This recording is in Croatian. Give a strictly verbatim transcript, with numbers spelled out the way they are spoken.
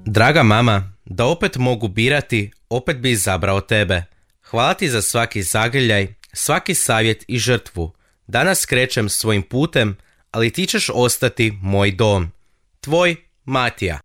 Draga mama, da opet mogu birati, opet bi izabrao tebe. Hvala ti za svaki zagrljaj, svaki savjet i žrtvu. Danas krećem svojim putem, ali ti ćeš ostati moj dom. Tvoj Matija.